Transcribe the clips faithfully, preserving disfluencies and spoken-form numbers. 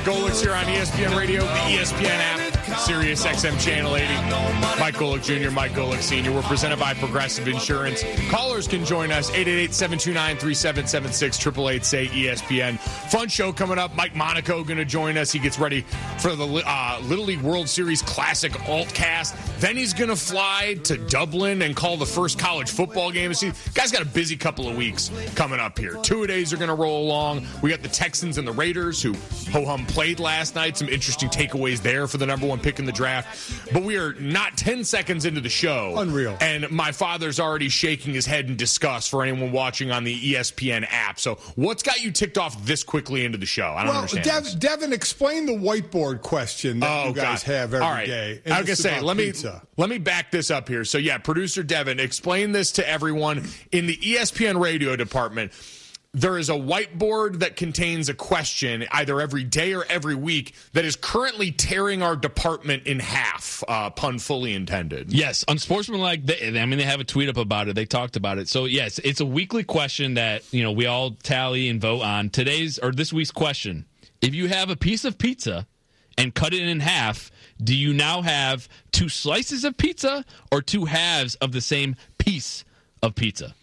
Golics here on E S P N Radio, the E S P N app, Sirius X M Channel eighty. Mike Golic Junior, Mike Golic Senior We're presented by Progressive Insurance. Callers can join us, eight eight eight, seven two nine, three seven seven six, eight eight eight, say E S P N. Fun show coming up. Mike Monaco going to join us. He gets ready for the uh, Little League World Series Classic Altcast. Then he's going to fly to Dublin and call the first college football game. See, guy's got a busy couple of weeks coming up here. Two-a-days are going to roll along. We got the Texans and the Raiders, who ho-hum played last night. Some interesting takeaways there for the number one pick in the draft. But we are not ten seconds into the show. Unreal. And my father's already shaking his head in disgust for anyone watching on the E S P N app. So what's got you ticked off this quickly into the show? I don't well, understand. Dev, Devin, explain the whiteboard question that oh, you guys God. have every All right. day. I was going to say, let me, pizza. let me back this up here. So, yeah, producer Devin, explain this to everyone in the E S P N radio department. There is a whiteboard that contains a question either every day or every week that is currently tearing our department in half, uh, pun fully intended. Yes, unsportsmanlike. They, I mean, they have a tweet up about it. They talked about it. So, yes, it's a weekly question that, you know, we all tally and vote on. Today's or this week's question, if you have a piece of pizza and cut it in half, do you now have two slices of pizza or two halves of the same piece of pizza?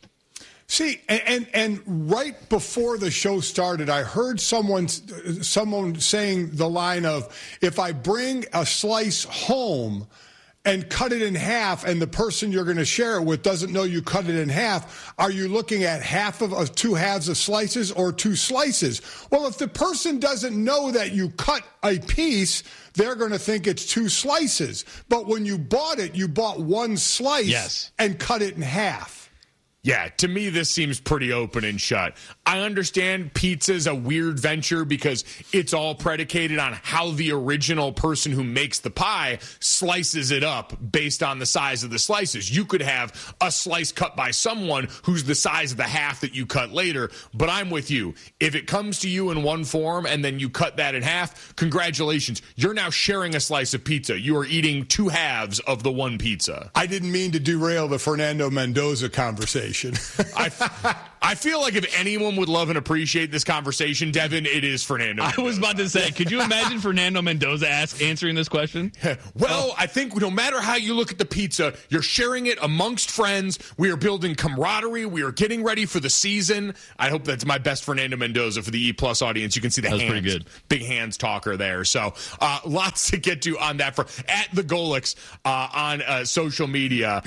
See, and, and and right before the show started, I heard someone someone saying the line of, if I bring a slice home and cut it in half and the person you're going to share it with doesn't know you cut it in half, are you looking at half of uh, two halves of slices or two slices? Well, if the person doesn't know that you cut a piece, they're going to think it's two slices. But when you bought it, you bought one slice yes. and cut it in half. Yeah, to me, this seems pretty open and shut. I understand pizza's a weird venture because it's all predicated on how the original person who makes the pie slices it up based on the size of the slices. You could have a slice cut by someone who's the size of the half that you cut later, but I'm with you. If it comes to you in one form and then you cut that in half, congratulations. You're now sharing a slice of pizza. You are eating two halves of the one pizza. I didn't mean to derail the Fernando Mendoza conversation. I, I feel like if anyone would love and appreciate this conversation, Devin, it is Fernando Mendoza. I was about to say, could you imagine Fernando Mendoza ask, answering this question? Well, I think no matter how you look at the pizza, you're sharing it amongst friends. We are building camaraderie. We are getting ready for the season. I hope that's my best Fernando Mendoza for the E-Plus audience. You can see the that was hands, pretty good. Big hands talker there. So uh, lots to get to on that. For at the Golics uh, on uh, social media.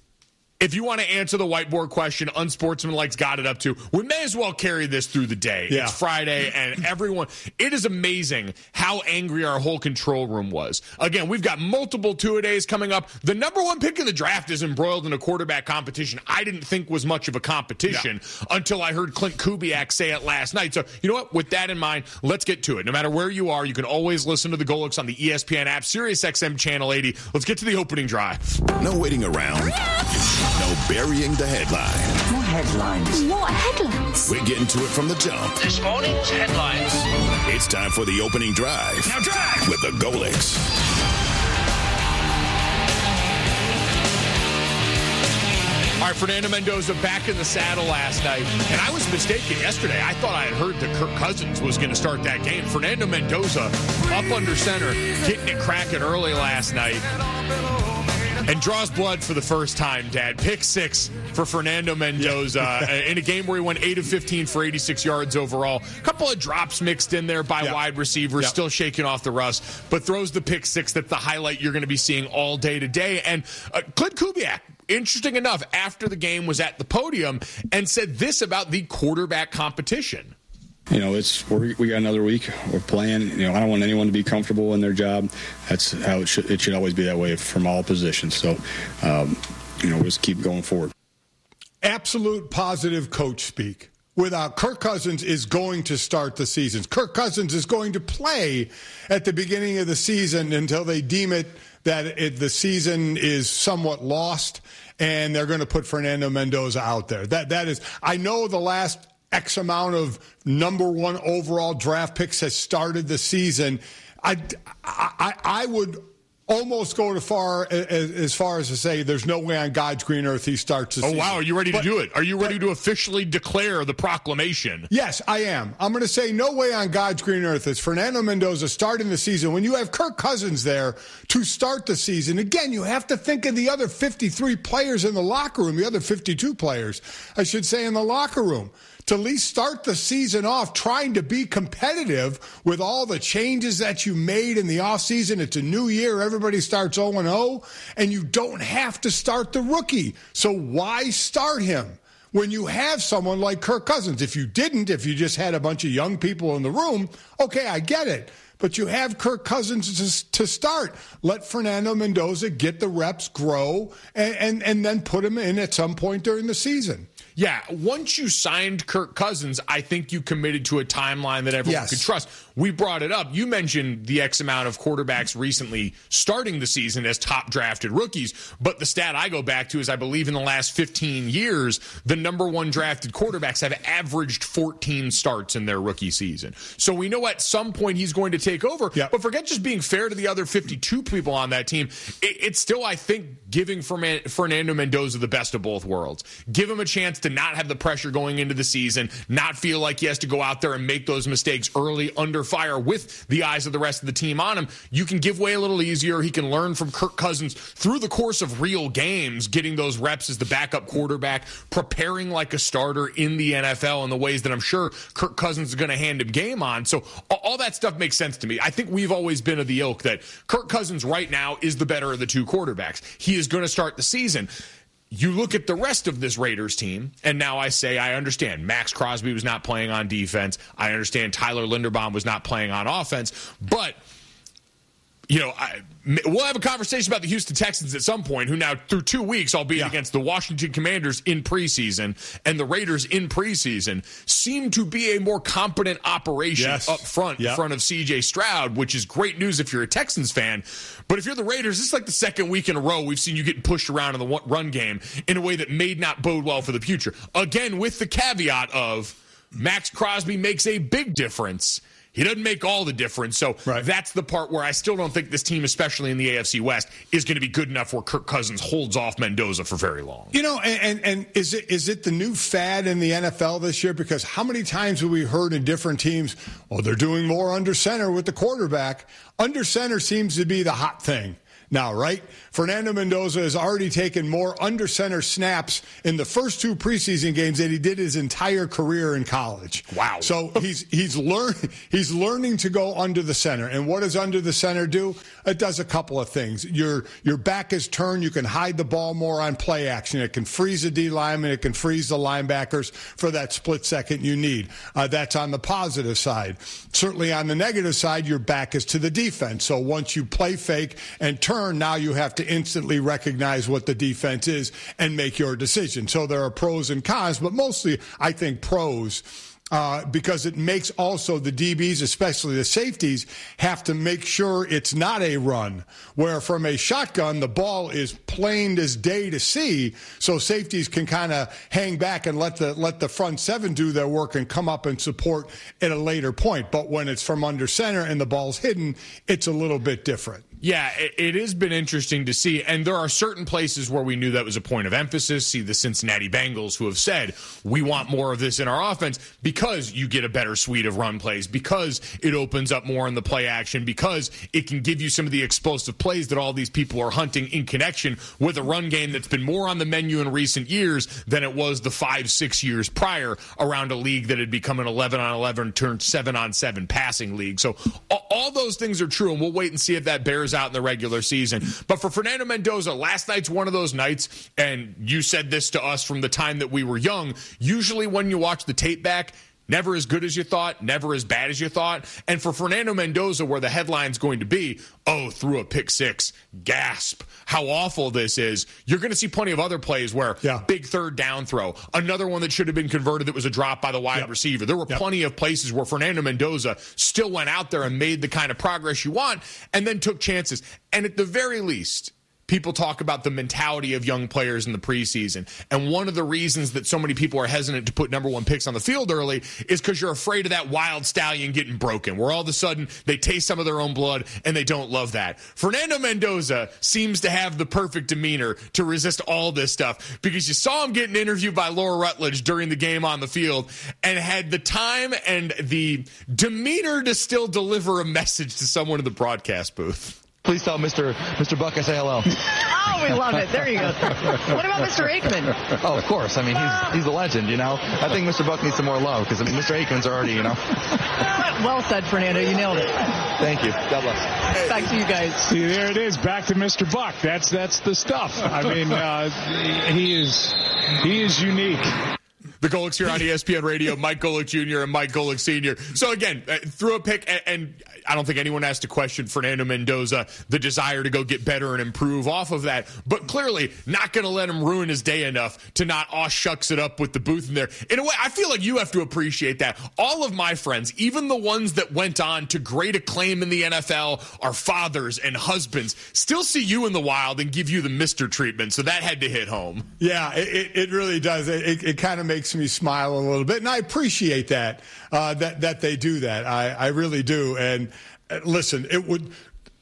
If you want to answer the whiteboard question, Unsportsmanlike's got it up to. We may as well carry this through the day. Yeah. It's Friday, and everyone, it is amazing how angry our whole control room was. Again, we've got multiple two-a-days coming up. The number one pick in the draft is embroiled in a quarterback competition I didn't think was much of a competition yeah. until I heard Clint Kubiak say it last night. So, you know what? With that in mind, let's get to it. No matter where you are, you can always listen to the Golics on the E S P N app, Sirius X M Channel eighty. Let's get to the opening drive. No waiting around. No burying the headline. More headlines. More headlines. We're getting to it from the jump. This morning's headlines. It's time for the opening drive. Now drive! With the Golics. All right, Fernando Mendoza back in the saddle last night. And I was mistaken yesterday. I thought I had heard that Kirk Cousins was going to start that game. Fernando Mendoza up under center, getting it cracking early last night. And draws blood for the first time, Dad. Pick six for Fernando Mendoza yeah. in a game where he went eight of fifteen for eighty-six yards overall. A couple of drops mixed in there by yeah. wide receivers, yeah. still shaking off the rust, but throws the pick six. That's the highlight you're going to be seeing all day today. And uh, Clint Kubiak, interesting enough, after the game was at the podium and said this about the quarterback competition. You know, it's we're, we got another week. We're playing. You know, I don't want anyone to be comfortable in their job. That's how it should. It should always be that way from all positions. So, um, you know, we'll just keep going forward. Absolute positive coach speak. Without Kirk Cousins is going to start the season. Kirk Cousins is going to play at the beginning of the season until they deem it that it, the season is somewhat lost, and they're going to put Fernando Mendoza out there. That that is. I know the last X amount of number one overall draft picks has started the season. I, I, I would almost go to far as, as far as to say there's no way on God's green earth he starts the oh, season. wow. Are you ready but, to do it? Are you ready but, to officially declare the proclamation? Yes, I am. I'm going to say no way on God's green earth is Fernando Mendoza starting the season. When you have Kirk Cousins there to start the season, again, you have to think of the other fifty-three players in the locker room, the other fifty-two players, I should say, in the locker room. To at least start the season off trying to be competitive with all the changes that you made in the offseason. It's a new year. Everybody starts oh and oh, and you don't have to start the rookie. So why start him when you have someone like Kirk Cousins? If you didn't, if you just had a bunch of young people in the room, okay, I get it. But you have Kirk Cousins to, to start. Let Fernando Mendoza get the reps, grow, and, and, and then put him in at some point during the season. Yeah, once you signed Kirk Cousins, I think you committed to a timeline that everyone yes. could trust. We brought it up. You mentioned the X amount of quarterbacks recently starting the season as top drafted rookies, but the stat I go back to is I believe in the last fifteen years, the number one drafted quarterbacks have averaged fourteen starts in their rookie season. So we know at some point he's going to take over, yep. but forget just being fair to the other fifty-two people on that team. It, it's still, I think, giving Fernando Mendoza the best of both worlds. Give him a chance to not have the pressure going into the season, not feel like he has to go out there and make those mistakes early under fire with the eyes of the rest of the team on him. You can give way a little easier. He can learn from Kirk Cousins through the course of real games, getting those reps as the backup quarterback, preparing like a starter in the N F L in the ways that I'm sure Kirk Cousins is going to hand him game on. So all that stuff makes sense to me. I think we've always been of the ilk that Kirk Cousins right now is the better of the two quarterbacks. He is going to start the season. You look at the rest of this Raiders team, and now I say I understand. Max Crosby was not playing on defense. I understand Tyler Linderbaum was not playing on offense. But, you know, I, we'll have a conversation about the Houston Texans at some point, who now, through two weeks, albeit yeah. against the Washington Commanders in preseason and the Raiders in preseason, seem to be a more competent operation yes. up front yep. in front of C J Stroud, which is great news if you're a Texans fan. But if you're the Raiders, this is like the second week in a row we've seen you getting pushed around in the run game in a way that may not bode well for the future. Again, with the caveat of Max Crosby makes a big difference. He doesn't make all the difference. So right. that's the part where I still don't think this team, especially in the A F C West, is going to be good enough where Kirk Cousins holds off Mendoza for very long. You know, and, and, and is it is it the new fad in the N F L this year? Because how many times have we heard in different teams, oh, they're doing more under center with the quarterback. Under center seems to be the hot thing now, right? Fernando Mendoza has already taken more under center snaps in the first two preseason games than he did his entire career in college. Wow. So he's he's learn he's learning to go under the center. And what does under the center do? It does a couple of things. Your your back is turned, you can hide the ball more on play action. It can freeze the D lineman, it can freeze the linebackers for that split second you need. Uh, that's on the positive side. Certainly on the negative side, your back is to the defense. So once you play fake and turn, now you have to instantly recognize what the defense is and make your decision. So there are pros and cons, but mostly I think pros. Uh, because it makes also the D Bs, especially the safeties, have to make sure it's not a run, where from a shotgun, the ball is plain as day to see, so safeties can kind of hang back and let the let the front seven do their work and come up and support at a later point. But when it's from under center and the ball's hidden, it's a little bit different. Yeah, it, it has been interesting to see, and there are certain places where we knew that was a point of emphasis. See the Cincinnati Bengals, who have said, we want more of this in our offense because you get a better suite of run plays, because it opens up more in the play action, because it can give you some of the explosive plays that all these people are hunting in connection with a run game that's been more on the menu in recent years than it was the five, six years prior around a league that had become an eleven on eleven turned seven on seven passing league. So all those things are true, and we'll wait and see if that bears out in the regular season. But for Fernando Mendoza, last night's one of those nights, and you said this to us from the time that we were young, usually when you watch the tape back, never as good as you thought, never as bad as you thought. And for Fernando Mendoza, where the headline's going to be, oh, threw a pick six, gasp, how awful this is, you're going to see plenty of other plays where yeah. big third down throw, another one that should have been converted that was a drop by the wide yep. receiver. There were yep. plenty of places where Fernando Mendoza still went out there and made the kind of progress you want and then took chances. And at the very least, people talk about the mentality of young players in the preseason. And one of the reasons that so many people are hesitant to put number one picks on the field early is because you're afraid of that wild stallion getting broken, where all of a sudden they taste some of their own blood and they don't love that. Fernando Mendoza seems to have the perfect demeanor to resist all this stuff, because you saw him getting interviewed by Laura Rutledge during the game on the field and had the time and the demeanor to still deliver a message to someone in the broadcast booth. Please tell Mister Mister Buck I say hello. Oh, we love it. There you go. What about Mister Aikman? Oh, of course. I mean, he's he's a legend, you know. I think Mister Buck needs some more love, because I mean, Mister Aikman's already, you know. Well said, Fernando. You nailed it. Thank you. God bless. Back to you guys. See, there it is. Back to Mister Buck. That's that's the stuff. I mean, uh, he is he is unique. The Golics here on E S P N Radio, Mike Golic Junior and Mike Golic Senior So again, uh, threw a pick, and, and I don't think anyone has to question Fernando Mendoza, the desire to go get better and improve off of that, but clearly not going to let him ruin his day enough to not aw shucks it up with the booth in there. In a way, I feel like you have to appreciate that. All of my friends, even the ones that went on to great acclaim in the N F L, are fathers and husbands, still see you in the wild and give you the Mister treatment, so that had to hit home. Yeah, it, it really does. It, it, it kind of makes me smile a little bit, and I appreciate that uh, that that they do that. I, I really do. And uh, listen, it would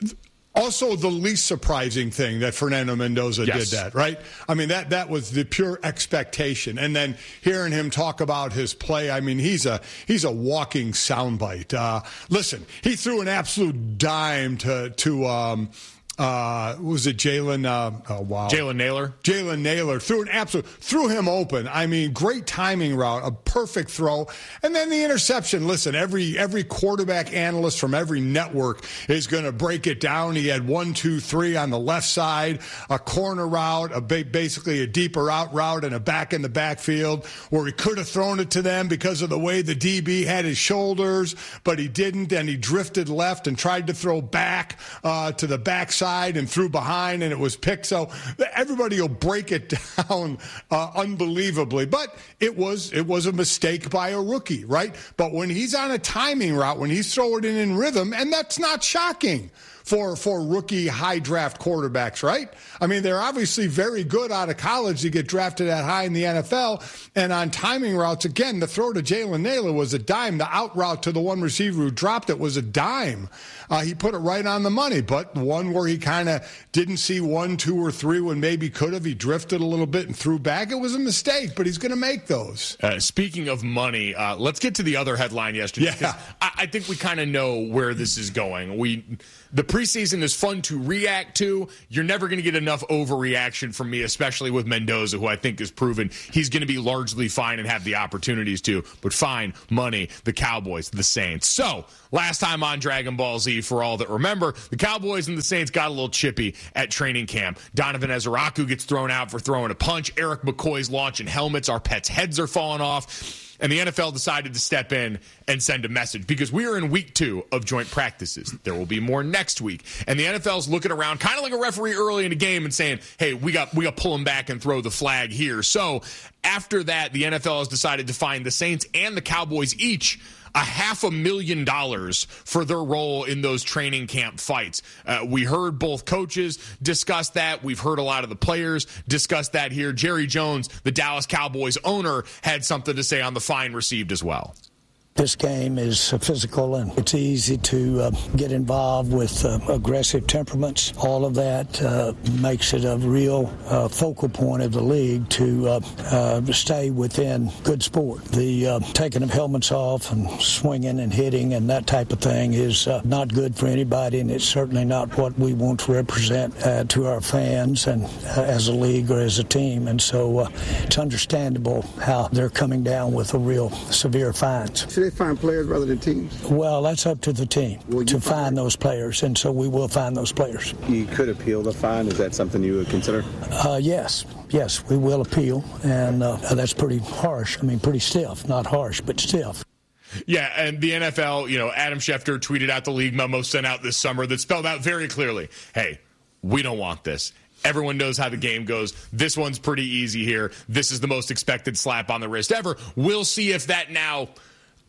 also the least surprising thing that Fernando Mendoza yes. did that, right? I mean, that that was the pure expectation. And then hearing him talk about his play, I mean, he's a he's a walking soundbite. Uh, listen, he threw an absolute dime to to. Um, Uh, was it Jalen? Uh, oh, wow. Jalen Naylor. Jalen Naylor threw an absolute, threw him open. I mean, great timing route, a perfect throw. And then the interception. Listen, every, every quarterback analyst from every network is going to break it down. He had one, two, three on the left side, a corner route, a ba- basically a deeper out route, and a back in the backfield where he could have thrown it to them because of the way the D B had his shoulders, but he didn't. And he drifted left and tried to throw back, uh, to the backside. And threw behind, and it was picked. So everybody will break it down uh, unbelievably. But it was it was a mistake by a rookie, right? But when he's on a timing route, when he's throwing it in rhythm, and that's not shocking for for rookie high draft quarterbacks, right? I mean, they're obviously very good out of college to get drafted that high in the N F L. And on timing routes, again, the throw to Jalen Naylor was a dime. The out route to the one receiver who dropped it was a dime. Uh, he put it right on the money, but one where he kind of didn't see one, two, or three when maybe could have. He drifted a little bit and threw back. It was a mistake, but he's going to make those. Uh, speaking of money, uh, let's get to the other headline yesterday. Yeah. I, I think we kind of know where this is going. We the preseason is fun to react to. You're never going to get enough overreaction from me, especially with Mendoza, who I think has proven he's going to be largely fine and have the opportunities to. But fine, money, the Cowboys, the Saints. So last time on Dragon Ball Z, for all that remember, the Cowboys and the Saints got a little chippy at training camp. Donovan Ezeraku gets thrown out for throwing a punch. Eric McCoy's launching helmets. Our pets' heads are falling off. And the N F L decided to step in and send a message because we are in week two of joint practices. There will be more next week. And the N F L's looking around kind of like a referee early in the game and saying, hey, we got we got to pull him back and throw the flag here. So after that, the N F L has decided to fine the Saints and the Cowboys each a half a million dollars for their role in those training camp fights. Uh, we heard both coaches discuss that. We've heard a lot of the players discuss that here. Jerry Jones, the Dallas Cowboys owner, had something to say on the fine received as well. This game is physical, and it's easy to uh, get involved with uh, aggressive temperaments. All of that uh, makes it a real uh, focal point of the league to uh, uh, stay within good sport. The uh, taking of helmets off and swinging and hitting and that type of thing is uh, not good for anybody, and it's certainly not what we want to represent uh, to our fans and uh, as a league or as a team. And so uh, it's understandable how they're coming down with a real severe fines. Find players rather than teams? Well, that's up to the team to find those players, and so we will find those players. You could appeal the fine. Is that something you would consider? Uh, yes. Yes, we will appeal, and uh, that's pretty harsh. I mean, pretty stiff. Not harsh, but stiff. Yeah, and the N F L, you know, Adam Schefter tweeted out the league memo sent out this summer that spelled out very clearly, hey, we don't want this. Everyone knows how the game goes. This one's pretty easy here. This is the most expected slap on the wrist ever. We'll see if that now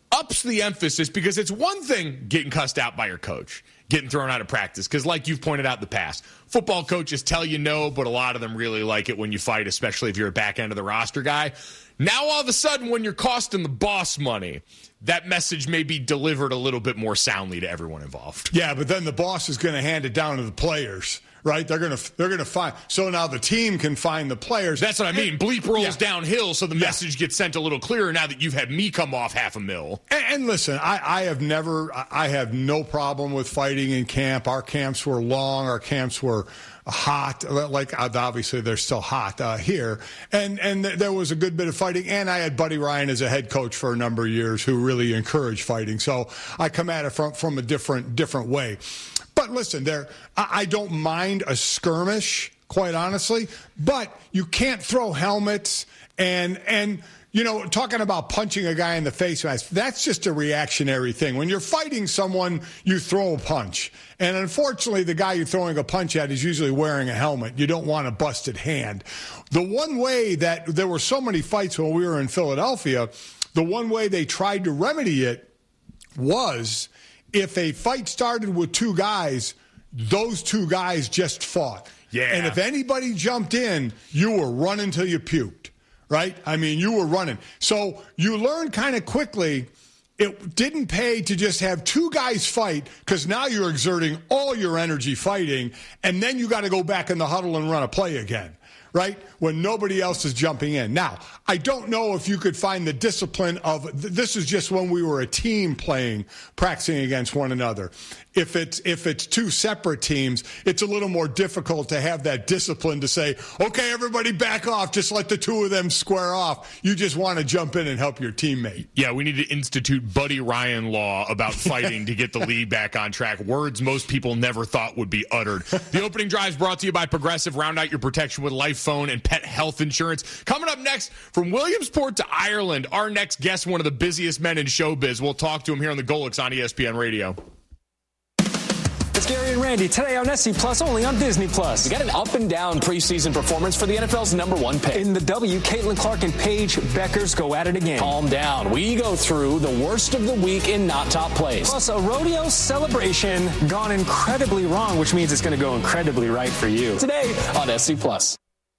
ups the emphasis, because it's one thing getting cussed out by your coach, getting thrown out of practice, because like you've pointed out in the past, football coaches tell you no, but a lot of them really like it when you fight, especially if you're a back end of the roster guy. Now, all of a sudden, when you're costing the boss money, that message may be delivered a little bit more soundly to everyone involved. Yeah, but then the boss is going to hand it down to the players, right? They're going to they're going to find. So now the team can find the players. That's what I mean. Bleep rolls yeah. downhill, so the yeah. message gets sent a little clearer now that you've had me come off half a mil. And, and listen, I, I have never, I have no problem with fighting in camp. Our camps were long. Our camps were hot, like obviously they're still hot uh, here, and and th- there was a good bit of fighting, and I had Buddy Ryan as a head coach for a number of years who really encouraged fighting, so I come at it from from a different different way. But listen, there, I, I don't mind a skirmish, quite honestly, but you can't throw helmets and and. You know, talking about punching a guy in the face, that's just a reactionary thing. When you're fighting someone, you throw a punch. And unfortunately, the guy you're throwing a punch at is usually wearing a helmet. You don't want a busted hand. The one way that there were so many fights when we were in Philadelphia, the one way they tried to remedy it was if a fight started with two guys, those two guys just fought. Yeah. And if anybody jumped in, you were running till you puked. Right? I mean, you were running. So you learn kind of quickly it didn't pay to just have two guys fight, because now you're exerting all your energy fighting, and then you got to go back in the huddle and run a play again, right? When nobody else is jumping in. Now, I don't know if you could find the discipline of, this is just when we were a team playing, practicing against one another. If it's if it's two separate teams, it's a little more difficult to have that discipline to say, okay, everybody back off, just let the two of them square off. You just want to jump in and help your teammate. Yeah, we need to institute Buddy Ryan law about fighting to get the league back on track. Words most people never thought would be uttered. The opening drive is brought to you by Progressive. Round out your protection with life, phone, and pet health insurance. Coming up next, from Williamsport to Ireland, our next guest, one of the busiest men in showbiz. We'll talk to him here on the Golics on E S P N Radio. It's Gary and Randy today on S C Plus, only on Disney Plus. We got an up and down preseason performance for the N F L's number one pick. In the W, Caitlin Clark and Paige Beckers go at it again. Calm down. We go through the worst of the week in not top plays. Plus, a rodeo celebration gone incredibly wrong, which means it's going to go incredibly right for you. Today on S C Plus.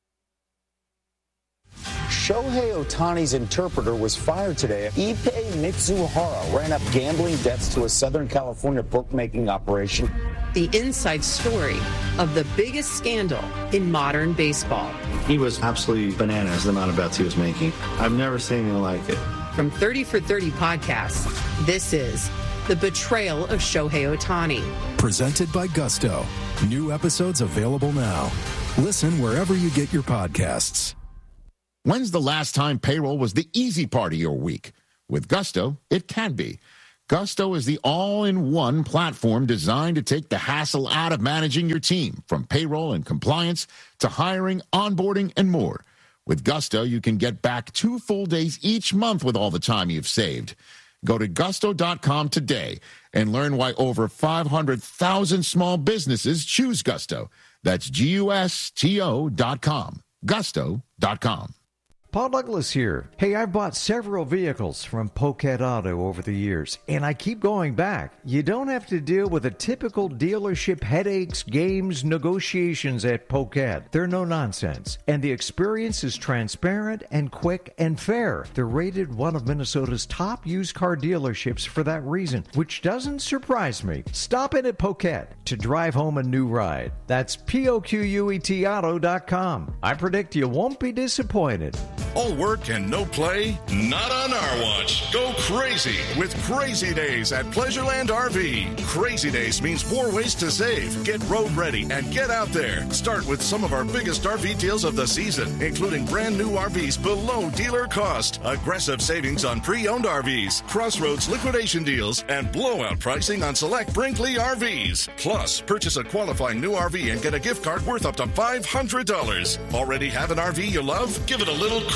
Shohei Ohtani's interpreter was fired today. Ippei Mitsuhara ran up gambling debts to a Southern California bookmaking operation. The inside story of the biggest scandal in modern baseball. He was absolutely bananas, the amount of bets he was making. I've never seen anything like it. From thirty for thirty podcasts, this is The Betrayal of Shohei Ohtani. Presented by Gusto. New episodes available now. Listen wherever you get your podcasts. When's the last time payroll was the easy part of your week? With Gusto, it can be. Gusto is the all-in-one platform designed to take the hassle out of managing your team, from payroll and compliance to hiring, onboarding, and more. With Gusto, you can get back two full days each month with all the time you've saved. Go to gusto dot com today and learn why over five hundred thousand small businesses choose Gusto. That's G U S T O dot com. gusto dot com. Paul Douglas here. Hey, I've bought several vehicles from Poquet Auto over the years, and I keep going back. You don't have to deal with the typical dealership headaches, games, negotiations at Poquet. They're no nonsense, and the experience is transparent and quick and fair. They're rated one of Minnesota's top used car dealerships for that reason, which doesn't surprise me. Stop in at Poquet to drive home a new ride. That's P O Q U E T auto dot com. I predict you won't be disappointed. All work and no play? Not on our watch. Go crazy with Crazy Days at Pleasureland R V. Crazy Days means more ways to save. Get road ready and get out there. Start with some of our biggest R V deals of the season, including brand new R Vs below dealer cost, aggressive savings on pre-owned R Vs, Crossroads liquidation deals, and blowout pricing on select Brinkley R Vs. Plus, purchase a qualifying new R V and get a gift card worth up to five hundred dollars. Already have an R V you love? Give it a little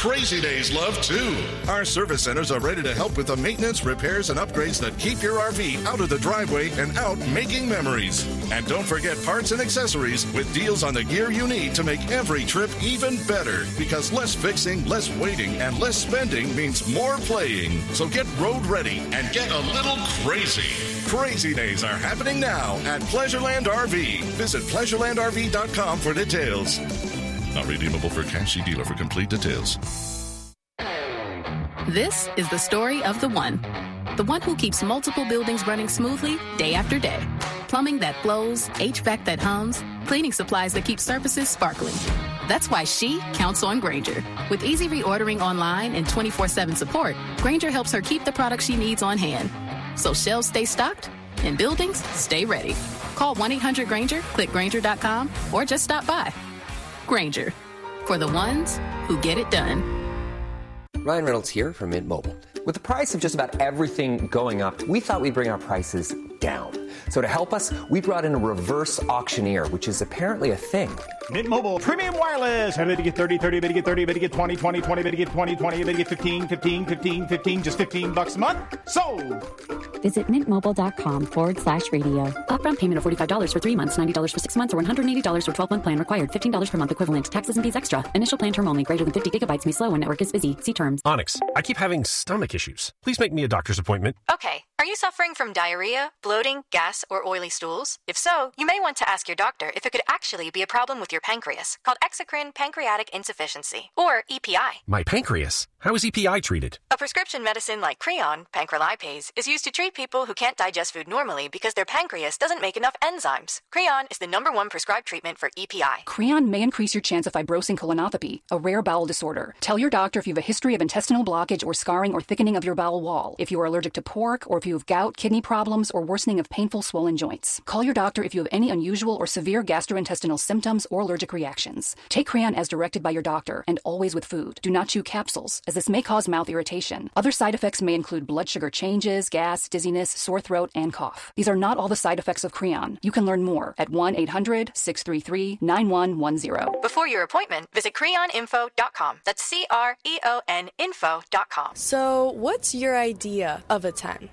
Crazy Days love too. Our service centers are ready to help with the maintenance, repairs, and upgrades that keep your R V out of the driveway and out making memories. And don't forget parts and accessories with deals on the gear you need to make every trip even better. Because less fixing, less waiting, and less spending means more playing. So get road ready and get a little crazy. Crazy Days are happening now at Pleasureland R V. Visit pleasureland r v dot com for details. Not redeemable for cash. See dealer for complete details. This is the story of the one. The one who keeps multiple buildings running smoothly day after day. Plumbing that flows, H V A C that hums, cleaning supplies that keep surfaces sparkling. That's why she counts on Grainger. With easy reordering online and twenty-four seven support, Grainger helps her keep the products she needs on hand. So shelves stay stocked and buildings stay ready. Call one eight hundred Grainger, click Grainger dot com, or just stop by. Grainger, for the ones who get it done. Ryan Reynolds here from Mint Mobile. With the price of just about everything going up, we thought we'd bring our prices down. So to help us, we brought in a reverse auctioneer, which is apparently a thing. Mint Mobile Premium Wireless. How to get thirty, thirty, how to get thirty, how to get twenty, twenty, twenty, how to get twenty, twenty, how to get fifteen, fifteen, fifteen, fifteen, just fifteen bucks a month? Sold! Visit mintmobile.com forward slash radio. Upfront payment of forty-five dollars for three months, ninety dollars for six months, or one hundred eighty dollars for twelve-month plan required. fifteen dollars per month equivalent. Taxes and fees extra. Initial plan term only. Greater than fifty gigabytes may slow when network is busy. See terms. Onyx, I keep having stomach issues. Please make me a doctor's appointment. Okay. Are you suffering from diarrhea, bloating, gas, or oily stools? If so, you may want to ask your doctor if it could actually be a problem with your pancreas, called exocrine pancreatic insufficiency, or E P I. My pancreas? How is E P I treated? A prescription medicine like Creon, pancrelipase, is used to treat people who can't digest food normally because their pancreas doesn't make enough enzymes. Creon is the number one prescribed treatment for E P I. Creon may increase your chance of fibrosing colonopathy, a rare bowel disorder. Tell your doctor if you have a history of intestinal blockage or scarring or thickening of your bowel wall, if you are allergic to pork, or if you have gout, kidney problems, or worsening of painful swollen joints. Call your doctor if you have any unusual or severe gastrointestinal symptoms or allergic reactions. Take Creon as directed by your doctor, and always with food. Do not chew capsules, as this may cause mouth irritation. Other side effects may include blood sugar changes, gas, dizziness, sore throat, and cough. These are not all the side effects of Creon. You can learn more at one eight hundred, six three three, nine one one zero. Before your appointment, visit creon info dot com. That's C R E O N info dot com. So, what's your idea of a ten?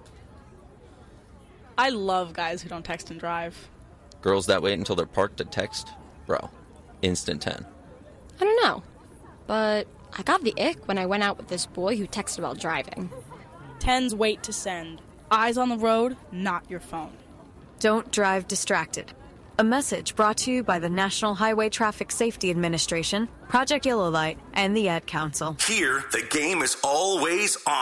I love guys who don't text and drive. Girls that wait until they're parked to text? Bro, instant ten. I don't know, but I got the ick when I went out with this boy who texted while driving. Tens wait to send. Eyes on the road, not your phone. Don't drive distracted. A message brought to you by the National Highway Traffic Safety Administration, Project Yellow Light, and the Ad Council. Here, the game is always on.